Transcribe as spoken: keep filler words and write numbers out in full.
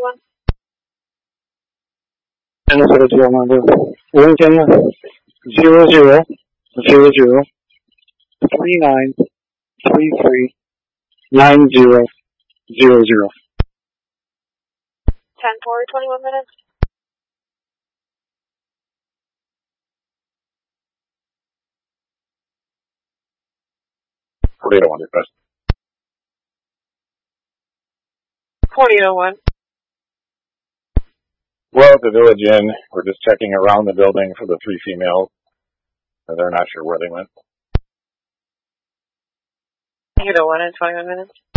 twenty-one. And the hotel number Lincoln zero zero zero zero three nine three three nine zero zero zero. ten four, twenty-one minutes. forty-eight oh one, request. forty-eight oh one. Well, at the Village Inn, we're just checking around the building for the three females. They're not sure where they went. eight oh one in twenty-one minutes.